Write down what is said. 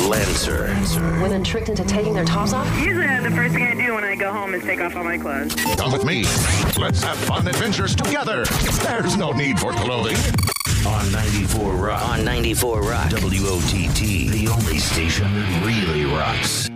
Lancer. Women tricked into taking their tops off? Usually the first thing I do when I go home is take off all my clothes. Come with me. Let's have fun adventures together. There's no need for clothing. On 94 Rock. WOTT. The only station that really rocks.